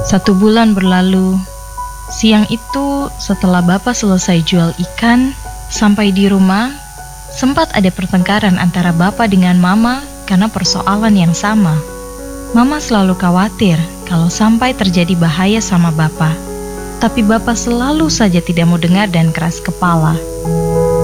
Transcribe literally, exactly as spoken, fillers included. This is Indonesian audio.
Satu bulan berlalu. Siang itu, setelah Bapak selesai jual ikan, sampai di rumah, sempat ada pertengkaran antara Bapak dengan Mama karena persoalan yang sama. Mama selalu khawatir kalau sampai terjadi bahaya sama Bapak, tapi Bapak selalu saja tidak mau dengar dan keras kepala.